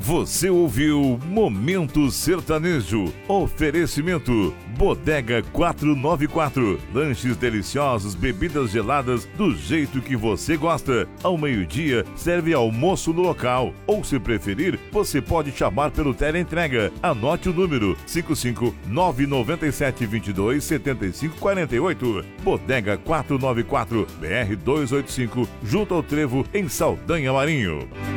Você ouviu Momento Sertanejo. Oferecimento Bodega 494. Lanches deliciosos, bebidas geladas do jeito que você gosta. Ao meio-dia, serve almoço no local. Ou se preferir, você pode chamar pelo teleentrega. Anote o número 55997227548. Bodega 494, BR 285, junto ao Trevo, em Saldanha Marinho.